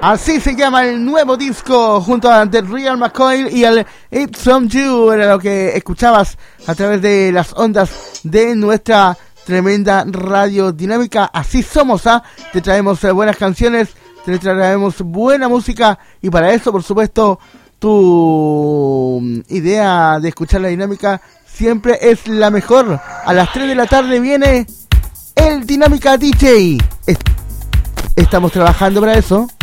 Así se llama el nuevo disco junto a The Real McCoy y el It's From You. Era lo que escuchabas a través de las ondas de nuestra tremenda radio dinámica. Así somos, ¿ah? Te traemos buenas canciones, te traemos buena música y para eso, por supuesto, tu idea de escuchar la dinámica siempre es la mejor. A las 3 de la tarde viene el Dinámica DJ. Estamos trabajando para eso.